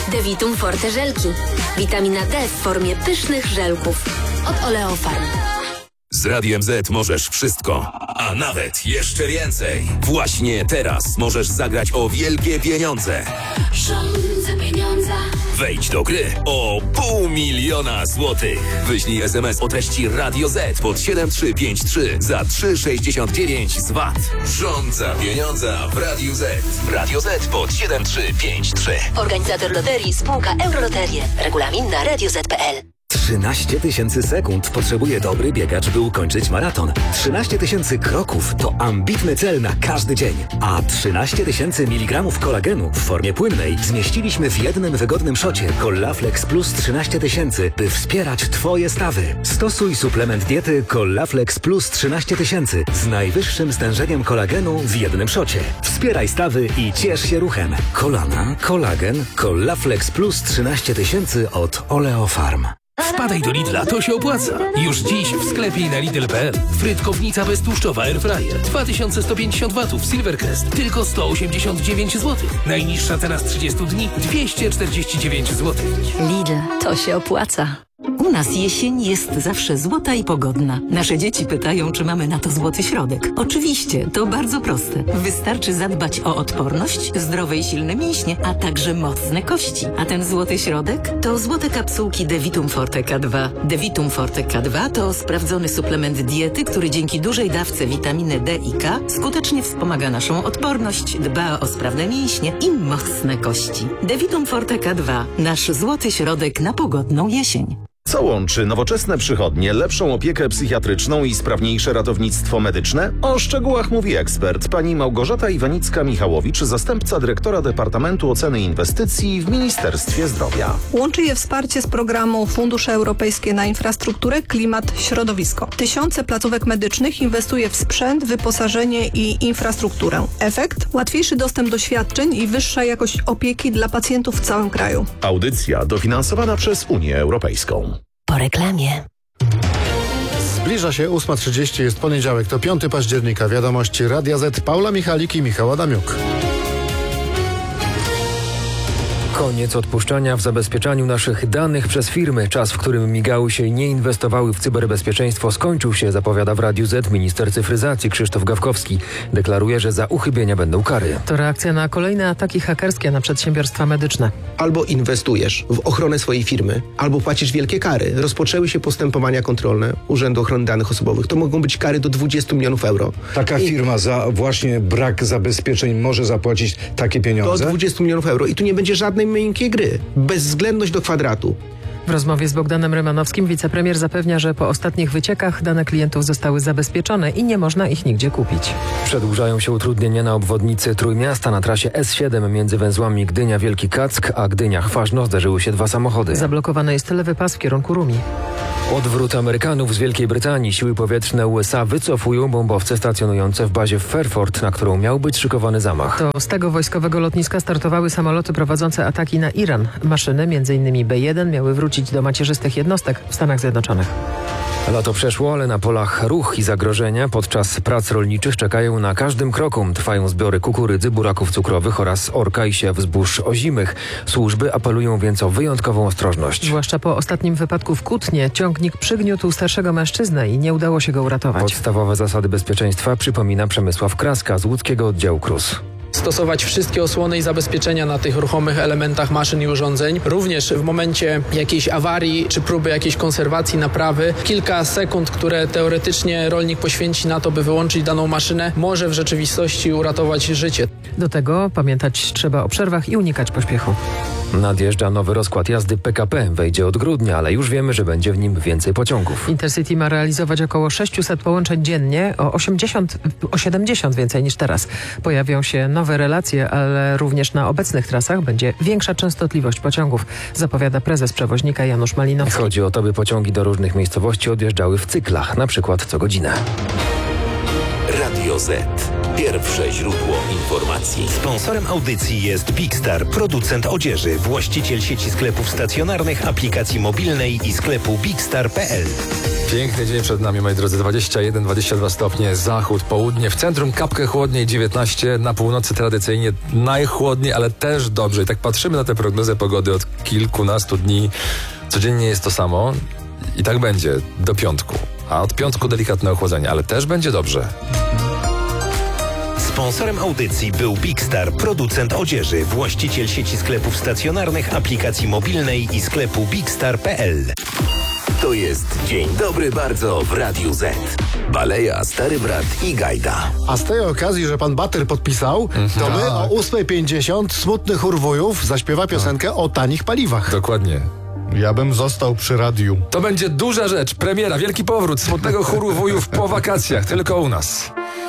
Devitum Forte żelki. Witamina D w formie pysznych żelków. Od Oleofarm. Z Radiem Z możesz wszystko, a nawet jeszcze więcej. Właśnie teraz możesz zagrać o wielkie pieniądze. Rządzę pieniądza. Wejdź do gry o 500 000 złotych. Wyślij SMS o treści Radio Z pod 7353 za 3,69 z VAT. Rządza pieniądza w Radiu Z. Radio Z pod 7353. Organizator loterii spółka Euroloterie. Regulamin na radioz.pl. 13 000 sekund potrzebuje dobry biegacz, by ukończyć maraton. 13 000 kroków to ambitny cel na każdy dzień. A 13 000 mg kolagenu w formie płynnej zmieściliśmy w jednym wygodnym szocie Collaflex Plus 13 000, by wspierać Twoje stawy. Stosuj suplement diety Collaflex Plus 13 000 z najwyższym stężeniem kolagenu w jednym szocie. Wspieraj stawy i ciesz się ruchem. Kolana, kolagen, Collaflex Plus 13 000 od Oleofarm. Wpadaj do Lidla, to się opłaca. Już dziś w sklepie i na Lidl.pl. Frytkownica beztłuszczowa Airfryer 2150 W Silvercrest tylko 189 zł. Najniższa cena z 30 dni 249 zł. Lidl, to się opłaca. U nas jesień jest zawsze złota i pogodna. Nasze dzieci pytają, czy mamy na to złoty środek. Oczywiście, to bardzo proste. Wystarczy zadbać o odporność, zdrowe i silne mięśnie, a także mocne kości. A ten złoty środek to złote kapsułki Devitum Forte K2. Devitum Forte K2 to sprawdzony suplement diety, który dzięki dużej dawce witaminy D i K skutecznie wspomaga naszą odporność, dba o sprawne mięśnie i mocne kości. Devitum Forte K2. Nasz złoty środek na pogodną jesień. Co łączy nowoczesne przychodnie, lepszą opiekę psychiatryczną i sprawniejsze ratownictwo medyczne? O szczegółach mówi ekspert, pani Małgorzata Iwanicka-Michałowicz, zastępca dyrektora Departamentu Oceny Inwestycji w Ministerstwie Zdrowia. Łączy je wsparcie z programu Fundusze Europejskie na Infrastrukturę, Klimat, Środowisko. Tysiące placówek medycznych inwestuje w sprzęt, wyposażenie i infrastrukturę. Efekt? Łatwiejszy dostęp do świadczeń i wyższa jakość opieki dla pacjentów w całym kraju. Audycja dofinansowana przez Unię Europejską. Po reklamie. Zbliża się 8:30, jest poniedziałek, to 5 października. Wiadomości Radia Z, Paula Michalik i Michał Adamiuk. Koniec odpuszczania w zabezpieczaniu naszych danych przez firmy. Czas, w którym migały się i nie inwestowały w cyberbezpieczeństwo, skończył się, zapowiada w Radiu Z minister cyfryzacji Krzysztof Gawkowski. Deklaruje, że za uchybienia będą kary. To reakcja na kolejne ataki hakerskie na przedsiębiorstwa medyczne. Albo inwestujesz w ochronę swojej firmy, albo płacisz wielkie kary. Rozpoczęły się postępowania kontrolne Urzędu Ochrony Danych Osobowych. To mogą być kary do 20 milionów euro. Taka firma za właśnie brak zabezpieczeń może zapłacić takie pieniądze? Do 20 milionów euro i tu nie będzie żadnej miękkiej gry. Bezwzględność do kwadratu. W rozmowie z Bogdanem Rymanowskim wicepremier zapewnia, że po ostatnich wyciekach dane klientów zostały zabezpieczone i nie można ich nigdzie kupić. Przedłużają się utrudnienia na obwodnicy Trójmiasta. Na trasie S7 między węzłami Gdynia-Wielki Kack a Gdynia-Chważno zderzyły się dwa samochody. Zablokowany jest lewy pas w kierunku Rumi. Odwrót Amerykanów z Wielkiej Brytanii. Siły powietrzne USA wycofują bombowce stacjonujące w bazie w Fairford, na którą miał być szykowany zamach. To z tego wojskowego lotniska startowały samoloty prowadzące ataki na Iran. Maszyny, m.in. B-1, miały wrócić do macierzystych jednostek w Stanach Zjednoczonych. Lato przeszło, ale na polach ruch i zagrożenia podczas prac rolniczych czekają na każdym kroku. Trwają zbiory kukurydzy, buraków cukrowych oraz orka i siew zbóż ozimych. Służby apelują więc o wyjątkową ostrożność. Zwłaszcza po ostatnim wypadku w Kutnie ciągnik przygniótł starszego mężczyznę i nie udało się go uratować. Podstawowe zasady bezpieczeństwa przypomina Przemysław Kraska z łódzkiego oddziału KRUS. Stosować wszystkie osłony i zabezpieczenia na tych ruchomych elementach maszyn i urządzeń. Również w momencie jakiejś awarii czy próby jakiejś konserwacji, naprawy, kilka sekund, które teoretycznie rolnik poświęci na to, by wyłączyć daną maszynę, może w rzeczywistości uratować życie. Do tego pamiętać trzeba o przerwach i unikać pośpiechu. Nadjeżdża nowy rozkład jazdy PKP. Wejdzie od grudnia, ale już wiemy, że będzie w nim więcej pociągów. Intercity ma realizować około 600 połączeń dziennie, o 70 więcej niż teraz. Pojawią się nowe relacje, ale również na obecnych trasach będzie większa częstotliwość pociągów, zapowiada prezes przewoźnika Janusz Malinowski. Chodzi o to, by pociągi do różnych miejscowości odjeżdżały w cyklach, na przykład co godzinę. Radio Z. Pierwsze źródło informacji. Sponsorem audycji jest Big Star, producent odzieży, właściciel sieci sklepów stacjonarnych, aplikacji mobilnej i sklepu bigstar.pl. Piękny dzień przed nami, moi drodzy. 21-22 stopnie, zachód, południe. W centrum kapkę chłodniej, 19. Na północy tradycyjnie najchłodniej, ale też dobrze. I tak patrzymy na tę prognozę pogody od kilkunastu dni. Codziennie jest to samo i tak będzie do piątku. A od piątku delikatne ochłodzenie, ale też będzie dobrze. Sponsorem audycji był Big Star, producent odzieży, właściciel sieci sklepów stacjonarnych, aplikacji mobilnej i sklepu bigstar.pl. To jest Dzień Dobry Bardzo w Radiu Z. Baleja, Stary Brat i Gajda. A z tej okazji, że pan Batyr podpisał, to my o 8:50 Smutny Chór Wujów zaśpiewa piosenkę o tanich paliwach. Dokładnie. Ja bym został przy radiu. To będzie duża rzecz, premiera, wielki powrót Smutnego Chóru Wujów po wakacjach, tylko u nas.